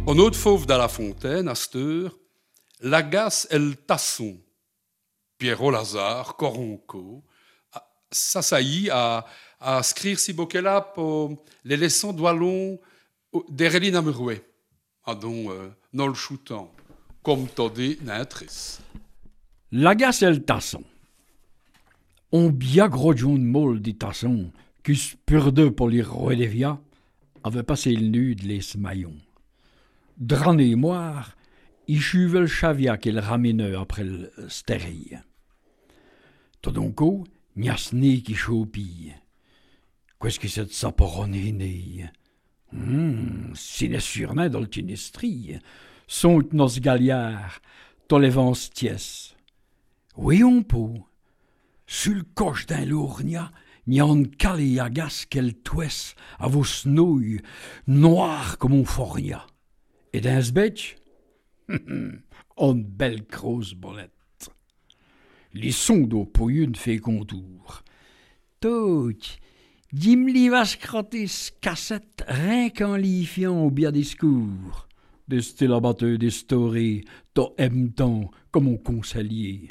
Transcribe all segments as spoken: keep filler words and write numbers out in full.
En autre fauve dans la fontaine, à cette heure, l'agace et le tasson. Pierrot Lazare, Coronco, ça saillit à, à scrire si boquela pour les leçons d'Wallon d'Ereline Amuroué. Ah donc, euh, non le choutant, comme t'as dit, n'intris. L'agace et le tasson. On bien gros John Moll dit tasson, qui se purde pour les rois des via, avait passé le nu de les maillons. Drané moire, il chuve le chavia qu'il ramenait après le stérile. Todonco, niasné qui choupille. Qu'est-ce que c'est de ça pour on est né? Hum, si n'est sûrement dans le tinistri. Sont nos galliards, dans les vents tiesses. Oui, on peut. Sur le coche d'un lournia, n'y a un calé agace qu'elle touesse à vos snouilles, noires comme un fornia. Et dans ce bec, une belle grosse bolette. Les sons d'eau pour une fait contour. Tout, dis-moi vas crotter ce cassette rien qu'en lifiant au bien discours. Des stylabateux des stories, t'as aime-tant comme un conseiller.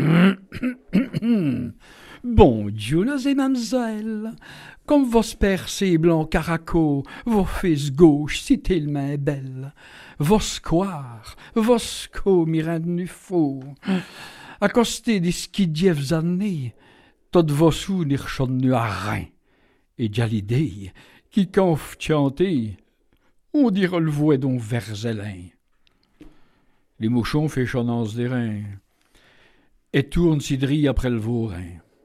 Bon Dieu, et mademoiselle, comme vos percés blancs caraco, vos fesses gauches si tellement belles, vos squares, vos sco mirand nu faux, accostés des skidieves années, tot vos sous n'irchon nu à rein, et déjà l'idée qui conf chanter, on dirait le voix d'un verzelin. Les mouchons fait chonnance des reins, et tourne cidri après le vaurin.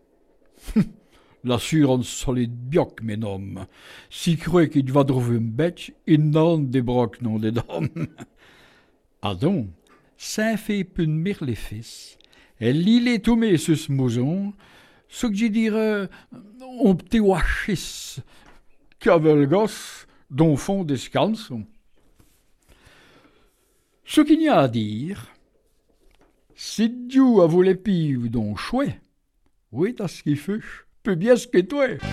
La sûre en solide bioc, mes noms. Si croit qu'il va trouver une bête, il n'en débroque non des dames. Ah donc, ça fait punir les fils. Elle lit les toumés sur ce mouzon, ce que j'y dirais, on petit wachis, qu'avait le gosse, dont fond des scansons. Ce qu'il y a à dire, si Dieu a voulu pire donc chouette, oui, t'as ce qu'il fait, peu bien ce que toi. Bien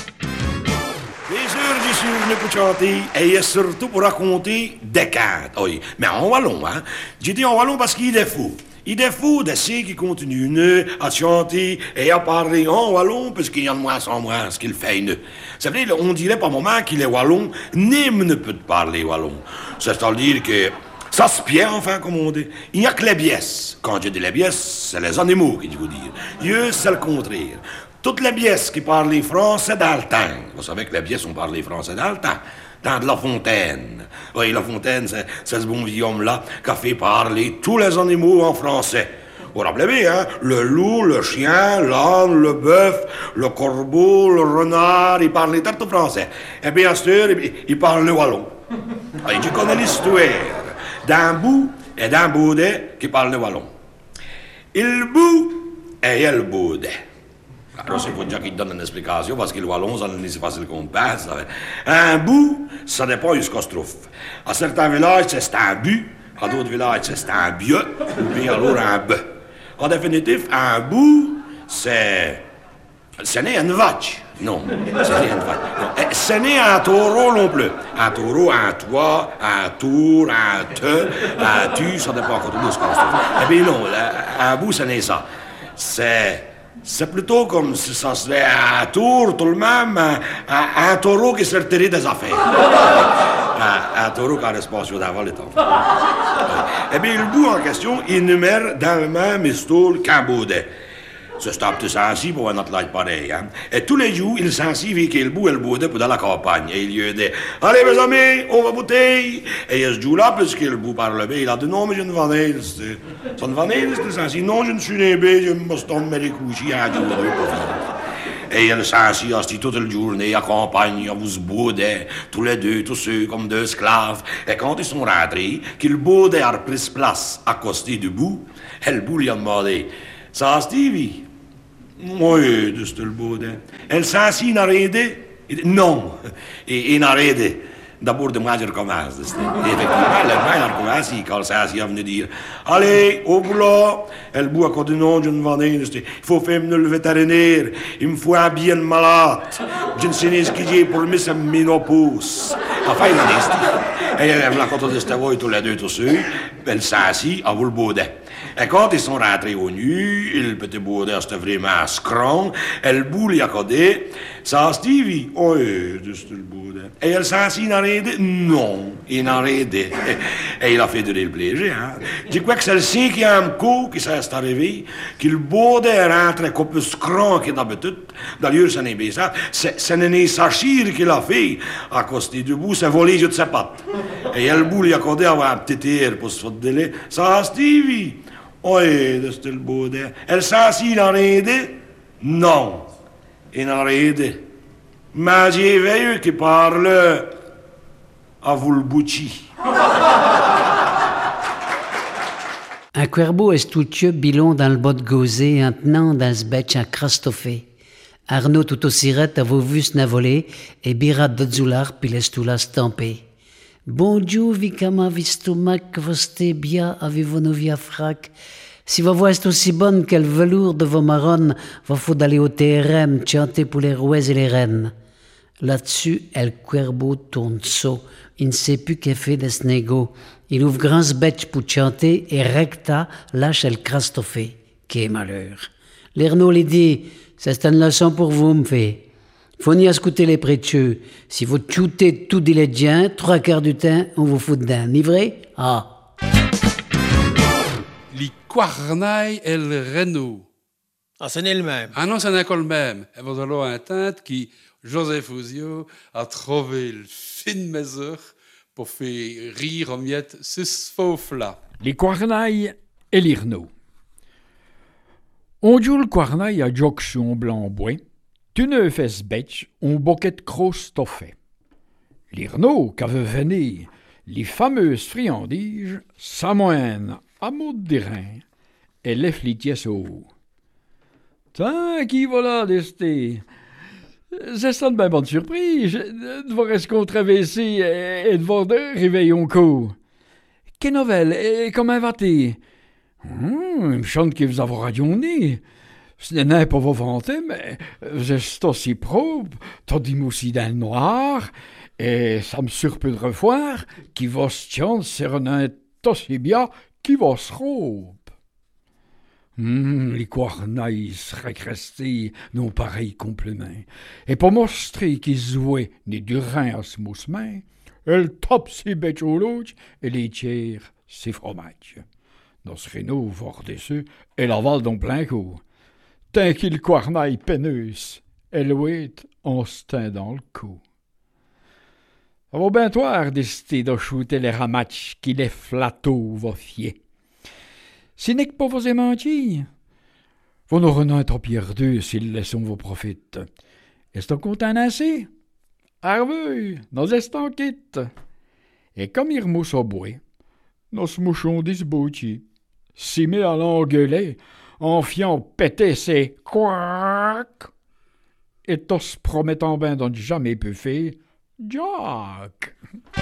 sûr, je suis venu pour chanter et surtout pour raconter des cantes. Oui, mais en wallon, hein. J'ai dit en wallon parce qu'il est fou. Il est fou de ceux qui continuent à chanter et à parler en wallon parce qu'il y a de moins en moins ce qu'il fait. Ça veut dire, on dirait par moment qu'il est wallon, n'aime ne peut parler wallon. C'est-à-dire que ça se pient, enfin, comme on dit. Il n'y a que les biesses. Quand je dis les biesses, c'est les animaux que je veux dire. Eux, c'est le contraire. Toutes les biesses qui parlent les français d'Altin. Vous savez que les biesses ont parlé français d'Altin. Dans de La Fontaine. Oui, La Fontaine, c'est, c'est ce bon vieux homme-là qui a fait parler tous les animaux en français. Vous vous rappelez bien, hein? Le loup, le chien, l'âne, le bœuf, le corbeau, le renard, ils parlent tout français. Et bien sûr, ils parlent le wallon. Et tu connais l'histoire d'un bout et d'un boudet qui parle le wallon. Il bout et il boudet. Alors, il faut déjà qu'il donne une explication, parce que le wallon, ça n'est pas facile qu'on passe. Un bout, ça dépend de ce qu'on se trouve. À certains villages, c'est un but, à d'autres villages, c'est un bieu, puis alors un bœuf. En définitive, un bout, c'est... Ce n'est une vache. Non, ce n'est une vache. Non. Ce n'est un taureau non plus. Un taureau, un toit, un tour, un te, un tu, ça dépend encore de ce qu'on se trouve. Eh bien non, un bout, ce n'est ça. C'est... C'est plutôt comme si ça serait un tour tout le même, un, un, un taureau qui s'est retiré des affaires. un, un taureau qui a l'espace d'avoir le temps. Eh bien, le bout en question, il numère dans le même style qu'un boudet. C'est un petit sensi pour un athlète pareil. Hein? Et tous les jours, il sensi avec le bout et le boudet pour dans la campagne. Et il lui dit, allez mes amis, on va bouteille. Et il se joue là, parce que le bout parle bien. Il a dit, non, mais j'ai une vanille. C'est une vanille, c'est le sensi. Non, je ne suis né bien, je me suis tombé les couches. Un jour, deux, pour et il sensi, assis toute la journée, à campagne, à vous se boudet, tous les deux, tous ceux, comme deux esclaves. Et quand ils sont rentrés, que le boudet a pris place à côté du bout, et le bout lui a demandé, ça, Stevie? Oui, dit le boudet. Elle s'est assis, il n'a rien dit? Non, il n'a rien dit. D'abord de moi, je recommence. Et effectivement, le maire recommence, il colle ça, il venu dire « Allez, au boulot, elle boit encore du nom d'une vendée, il faut faire le vétérinaire, il me faut un bien malade, je ne sais ce qu'il y a pour lui, c'est ménopause. » Enfin, il en est. Et elle a compté de cette voix, tous les deux, tous ceux, elle s'est assise à vous le baudet. Et quand ils sont rentrés au nu, le petit baudet, c'était vraiment scrum, elle boule, il a codé, ça, Stevie, oh, c'est le baudet. Et elle s'est assise dans les deux, non, il n'en aidé. Et il a fait donner le plaisir, hein. Je crois que c'est le cinquième coup qui s'est arrivé, que le baudet rentre comme peu scrum qu'il d'habitude. D'ailleurs, ce n'est pas ça, c'est Néné Sachir qui l'a fait, à cause du bout, c'est volé de ses pattes. Et elle boule, il a codé avoir un petit air pour se faire délai, ça, Stevie. Oui, c'était le baudet. Elle s'est assise dans l'aidé? Non. Il n'en a aidé. Mais j'ai vu qui parle à vous le bouchi. Un cuerbo estudieux bilon dans le bot gauzé, un tenant dans ce betch à crastofé. Arnaud tout aussi ret à vos vus navolé et birat d'ozular pilestula stampé. Bon Dieu, vi kama vistomac voste bia avevano via frac. Si vos voix est aussi bonne que le velours de vos marronnes, va faut d'aller au T R M chanter pour les roues et les reines. Là-dessus, El Cuervo tourne saut. Il ne sait plus qu'est fait de ce négo. Il ouvre grand sbetch pour chanter et recta lâche El Crastofé. Quel malheur. L'Ernaud lui dit, c'est une leçon pour vous, me fait. Faut n'y écouter les précieux. Si vous choutez tout dilédien, trois quarts du temps, on vous fout dedans. Ni vrai? Ah. Li Quarnaille et le Renault. Ah, ce n'est le même. Ah non, ce n'est pas le même. Et vous avez un teinte qui, Joseph Ouzio, a trouvé le fin mesure pour faire rire en miettes ce fauve-là. Les Quarnailles et l'Irnaud. On joue le Quarnaille à Joxon blanc-bois. Tu ne fais betch, on boquette crosse toffé. L'Irnaud, qu'avait venu les fameuses friandises, s'amoignent à mot de rein et les flitiès au. Tiens, qui voilà d'ester? C'est ça de ma bonne surprise, de voir est-ce qu'on traverse et de voir de réveillon co. Quelle nouvelle, et comment va-t-il? Hum, il me chante que vous avez radionné. Ce n'est pas vos vanter, mais c'est aussi propre, tandis aussi dans le noir, et ça me surprend de revoir qui va se tiendre serenin aussi bien qui va se robe. Hum, les Quarnailles seraient restés non pareil complément, et pour montrer qu'ils jouaient ni du rein à ce moussemin, elle tape ses bêtes au loge et les tire ses fromages. Dans ce réno, voir dessus, elle avale dans plein coup. Tant qu'il Quarnaille penneuse, elle ouite en se tint dans le cou. Ça va bien toi, d'ester de shooter les ramatches qui les flatteaux va fier. Si n'est que pas vous menti, vous n'aurez un trop perdus s'ils laissent vos profites. Est-ce content assez? Arveux, nos estanquites. Et comme il remousse au bois, nos mouchons disboutis, s'y met à l'engueuler, en fiant péter ses quack, et tous promettant ben d'en jamais pu faire, Jack.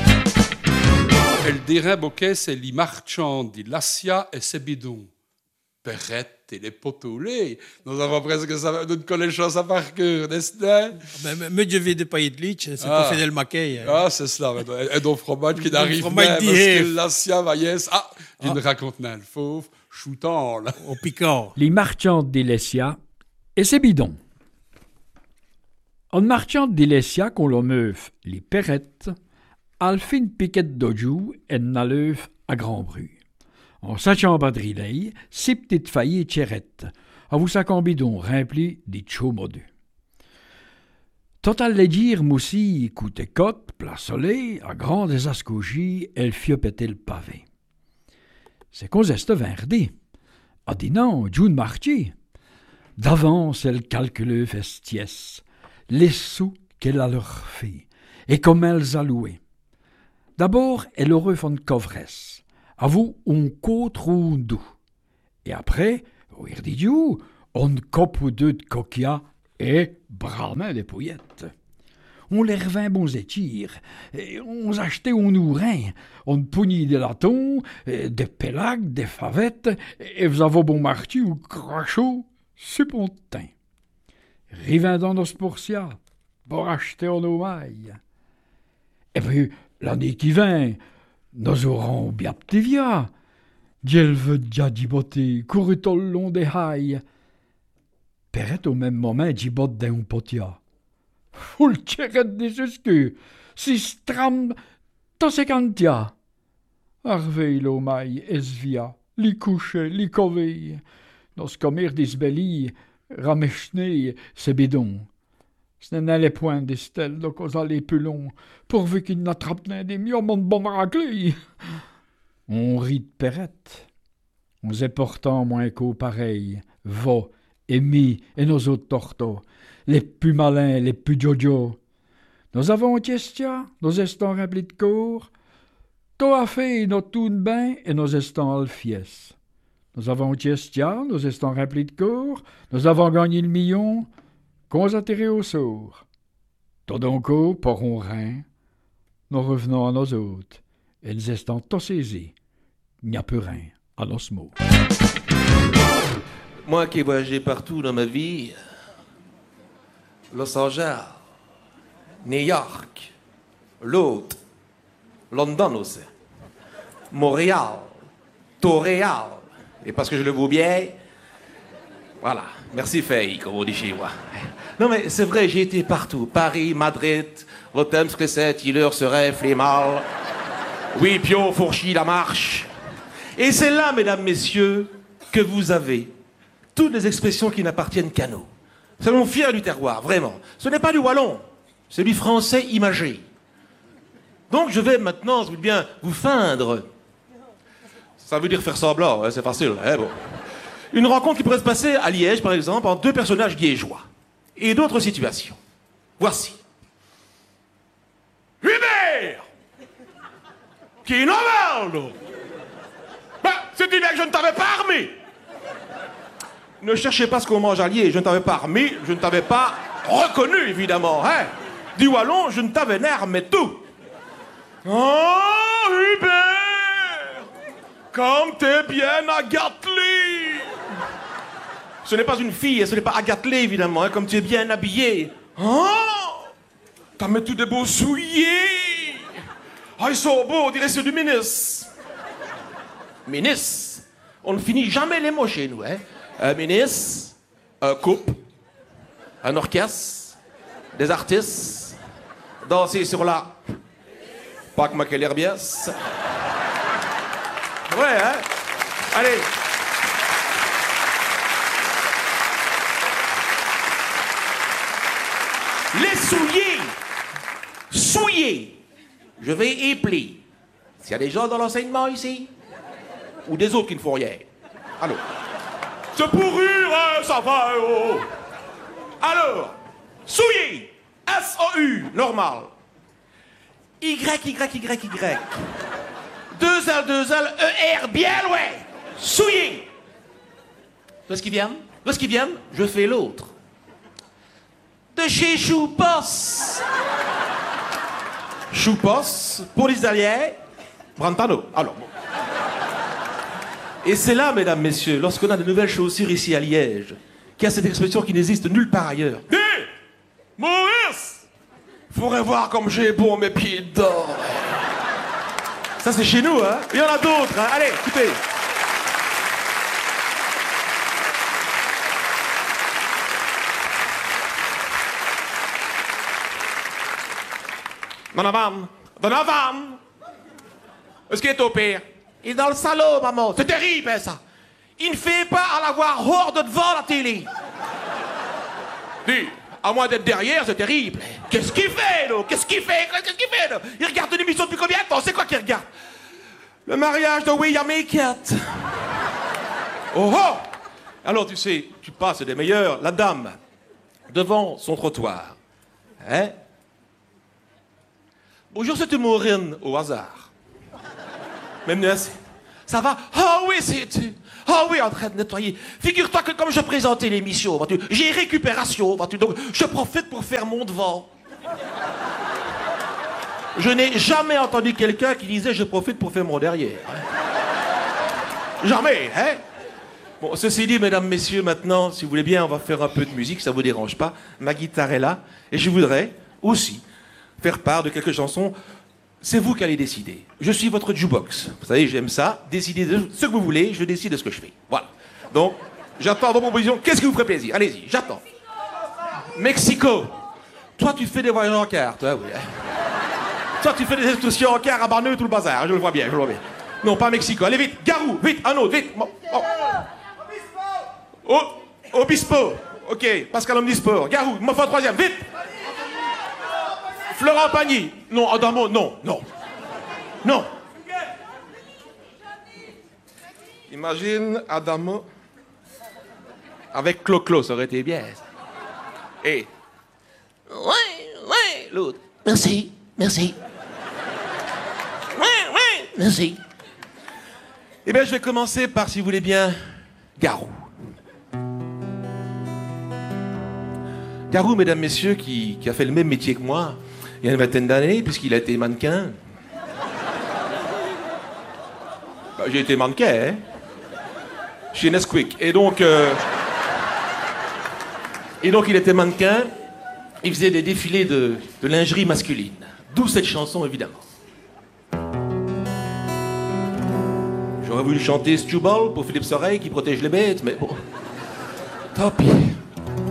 Elle dirait boquet, c'est les marchands de Lassia et ses bidons. Perrette et les potolés. Nous avons presque ça, nous connaissons ça par cœur, n'est-ce pas? Mais, mais je vais de pailler de lich, c'est Ah. pas fait le maquet. Hein. Ah, c'est cela. Et donc, fromage qui n'arrive fromage pas, parce d'hier. que Lassia va yes. Ah, il Ah. me raconte un le fauve, shootant, là. Au piquant. Les marchands d'Ilesia et ses bidons. En marchand d'Ilesia qu'on le meuf les perrettes, Alphine piquette d'ojou et n'aleuf à grand bruit. En sachant badrilei, six petites faillies tcherettes, à vous sac en bidon rempli des chomodus. Total les dire moussi, coûte côte, place soleil, à grand des ascogis, elle fiopétait le pavé. C'est qu'on zeste verdé. A dit non, June marché. D'avance, elle calcule festiès, les sous qu'elle a leur fait, et comme elles a loué. D'abord, elle aurait fait une covresse. À vous, on côte doux. Et après, au irdidiou, on cope ou deux de coquia et bramait les pouillettes. on les revint bons étires. Et on achetait au nourrin, on pognit des latons, des pélagues, des favettes, et vous avez bon marty ou crachot, c'est bon teint. Rivint dans nos sportia, pour acheter en nos mailles. Et puis, l'année qui vint, nous aurons bien p'tivia. Diel veut déjà diboter, courut au long des hailles. Perrette au même moment dibote d'un potia. Foule tcheret des escus, si stram, tosecantia. Arvei lo mai esvia, li couche, li covei. Nos comer des belli, ramechne, c'est bidon. Ce n'allait point des stèles de causa les plus longs, pourvu qu'il n'attrape des mions de bon raclé. On rit de Perrette. On est pourtant moins qu'au pareil, va, Amy et nos autres tortos, les plus malins, les plus jojo. Nous avons question, nous estons remplis de cours. Toi a fait notre tout bain et nous estons alfies. Nous avons question, nous estons remplis de cours. Nous avons gagné le million qu'on a tiré au sort. Tout donc, pour on rein, nous revenons à nos autres et nous estons tous saisis. Il n'y a plus rien à nos mots. Moi qui ai voyagé partout dans ma vie, Los Angeles, New York, l'autre, London aussi, Montréal, Toréal, et parce que je le vaux bien, voilà, merci Faye, comme on dit chez moi. Non mais c'est vrai, j'ai été partout, Paris, Madrid, Rotterdam, Sclesset, Hiller, Serein, Flémal, oui, Pio, Fourchy, La Marche. Et c'est là, mesdames, messieurs, que vous avez toutes les expressions qui n'appartiennent qu'à nous. Nous sommes fiers du terroir, vraiment. Ce n'est pas du wallon, c'est du français imagé. Donc je vais maintenant, je veux bien, vous feindre. Ça veut dire faire semblant, hein, c'est facile. Hein, bon. Une rencontre qui pourrait se passer à Liège, par exemple, entre deux personnages liégeois. Et d'autres situations. Voici. Hubert! Qui est normal, ben, c'est dit que je ne t'avais pas armé. Ne cherchez pas ce qu'on mange à Liège, je ne t'avais pas armé, je ne t'avais pas reconnu, évidemment. Hein? Du wallon, je ne t'avais armé tout. Oh, Hubert! Comme t'es bien agatlé! Ce n'est pas une fille, ce n'est pas agatlé, évidemment, hein, comme tu es bien habillé. Oh! T'as mis tous des beaux souliers! Ah, ils sont beaux, on dirait c'est du ministre. Ministre? On ne finit jamais les mots chez nous, hein? Un ministre, un couple, un orchestre, des artistes, danser sur la... Pâques Maquelherbiès. Ouais, hein? Allez. Les souliers. Souillés. Je vais épeler. S'il y a des gens dans l'enseignement ici, ou des autres qui ne font rien. Allô? Ce pourrure, hein, ça va, oh. Alors, souillé. S O U, normal. Y, Y, Y, Y. Deux L, deux L, E, R, bien, ouais. Souillé. Où est-ce qu'ils viennent? Où est-ce qu'ils viennent? Je fais l'autre. De chez Choupos. Choupos, pour les Italiens, Brantano. Alors, bon. Et c'est là, mesdames, messieurs, lorsqu'on a de nouvelles chaussures ici à Liège, qu'il y a cette expression qui n'existe nulle part ailleurs. Hé, hey, Maurice! Faudrait voir comme j'ai bon mes pieds d'or. Ça, c'est chez nous, hein? Il y en a d'autres, hein? Allez, écoutez. Donovan, Donovan! Est-ce qu'il est au pire? Il est dans le salon, maman. C'est terrible, hein, ça. Il ne fait pas à l'avoir hors de devant la télé. Dis, à moins d'être derrière, c'est terrible. Qu'est-ce qu'il fait, là? Qu'est-ce qu'il fait? Qu'est-ce qu'il fait, là? Il regarde une émission depuis combien de temps? C'est quoi qu'il regarde? Le mariage de William et Kate. Oh oh! Alors, tu sais, tu passes des meilleurs. La dame, devant son trottoir. Hein? Bonjour, c'est Maureen, au hasard. Même ça va? Ah oh, oui, c'est tu. Ah oh, oui, en train de nettoyer. Figure-toi que comme je présentais l'émission, vois-tu, j'ai récupération, vois-tu, donc je profite pour faire mon devant. Je n'ai jamais entendu quelqu'un qui disait « je profite pour faire mon derrière ». Jamais, hein? Bon, ceci dit, mesdames, messieurs, maintenant, si vous voulez bien, on va faire un peu de musique, ça vous dérange pas. Ma guitare est là, et je voudrais aussi faire part de quelques chansons. C'est vous qui allez décider. Je suis votre jukebox. Vous savez, j'aime ça. Décidez de ce que vous voulez, je décide de ce que je fais. Voilà. Donc, j'attends vos propositions. Qu'est-ce qui vous ferait plaisir? Allez-y, j'attends. Mexico. Toi, tu fais des voyages en car, toi, oui. Toi, tu fais des excursions en car à Barneux, tout le bazar. Je le vois bien, je le vois bien. Non, pas Mexico. Allez, vite. Garou, vite, un autre, vite. Oh. Oh, Obispo. Ok, Pascal Omnisport. Garou, il m'en faut un troisième, vite. Florent Pagny. Non, Adamo, non, non. Non. Imagine Adamo avec Clo-Clo, ça aurait été bien. Et... Ouais, ouais, l'autre. Merci, merci. Ouais, ouais, merci. Eh bien, je vais commencer par, si vous voulez bien, Garou. Garou, mesdames, messieurs, qui, qui a fait le même métier que moi il y a une vingtaine d'années, puisqu'il a été mannequin. Bah, j'ai été mannequin, hein, chez Nesquik. Et donc, euh, et donc, il était mannequin. Il faisait des défilés de, de lingerie masculine. D'où cette chanson, évidemment. J'aurais voulu chanter Stewball pour Philippe Soreille qui protège les bêtes, mais bon. Tant pis.